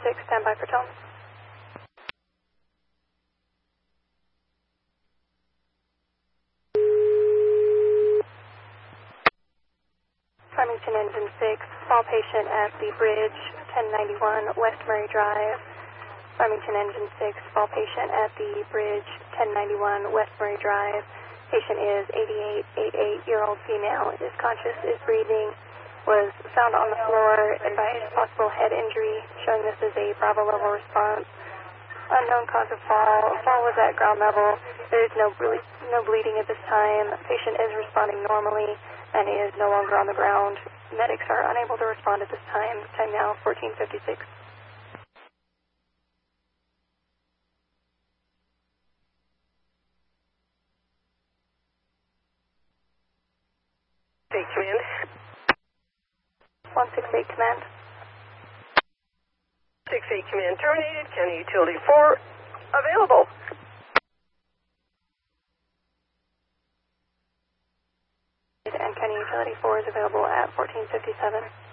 stand by for tone. Farmington Engine 6, fall patient at the bridge, 1091 West Murray Drive. Farmington Engine 6, fall patient at the bridge, 1091 West Murray Drive. Patient is 88-year-old female, is conscious, is breathing, was found on the floor, advised possible head injury, showing this is a Bravo level response. Unknown cause of fall. Fall was at ground level. There is no bleeding at this time. Patient is responding normally and is no longer on the ground. Medics are unable to respond at this time. Time now 14:56. Command. 168 command. 68 command terminated. County Utility 4 available. And County Utility 4 is available at 14:57.